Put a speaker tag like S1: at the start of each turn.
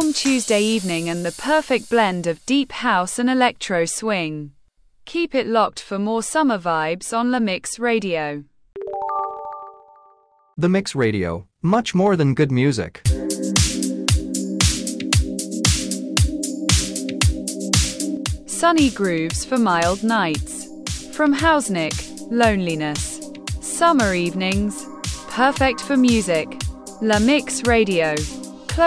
S1: warm Tuesday evening and the perfect blend of deep house and electro swing. Keep it locked for more summer vibes on La Mix Radio.
S2: The Mix Radio, much more than good music.
S1: Sunny grooves for mild nights. From Hausnick, Loneliness. Summer evenings, perfect for music. La Mix Radio.